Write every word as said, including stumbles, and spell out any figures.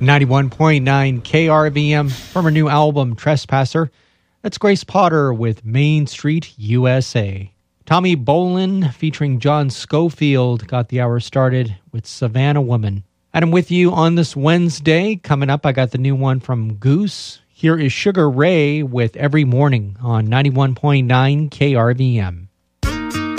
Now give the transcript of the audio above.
ninety-one point nine K R V M from her new album, Trespasser. That's Grace Potter with Main Street, U S A. Tommy Bolin featuring John Schofield got the hour started with Savannah Woman. And I'm with you on this Wednesday. Coming up, I got the new one from Goose. Here is Sugar Ray with Every Morning on ninety-one point nine K R V M.